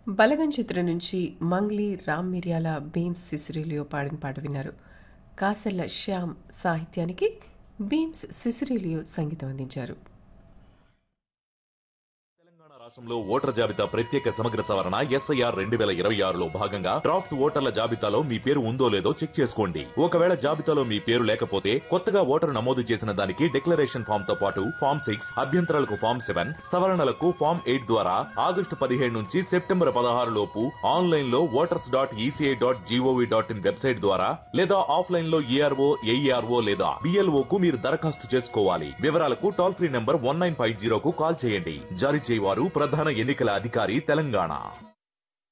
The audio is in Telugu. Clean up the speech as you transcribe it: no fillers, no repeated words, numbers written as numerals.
బలగం చిత్రం నుంచి మంగ్లీ రామ్ మిర్యాల బీమ్స్ సిసిరిలియో పాడిన పాట విన్నారు. కాసెల్ల శ్యామ్ సాహిత్యానికి బీమ్స్ సిసిరిలియో సంగీతం అందించారు. రాష్ట్రంలో ఓటర్ జాబితా ప్రత్యేక సమగ్ర సవరణ SIR 2026లో భాగంగా డ్రాఫ్ట్స్ ఓటర్ల జాబితాలో మీ పేరు ఉందో లేదో చెక్ చేసుకోండి. ఒకవేళ జాబితాలో మీ పేరు లేకపోతే కొత్తగా ఓటరు నమోదు చేసిన దానికి డిక్లరేషన్ ఫామ్ తో పాటు ఫామ్ 6, అభ్యంతరాలకు ఫామ్ 7, సవరణలకు ఫామ్ 8 ద్వారా ఆగస్టు 17 నుంచి సెప్టెంబర్ 16 లోపు ఆన్లైన్ లో voters.eci.gov.in వెబ్సైట్ ద్వారా లేదా ఆఫ్లైన్ లో ERO, AERO లేదా BLO కు మీరు దరఖాస్తు చేసుకోవాలి. వివరాలకు టోల్ ఫ్రీ నంబర్ 1950 కు కాల్ చేయండి. జారీ చేయవారు ప్రధాన ఎన్నికల అధికారి తెలంగాణ.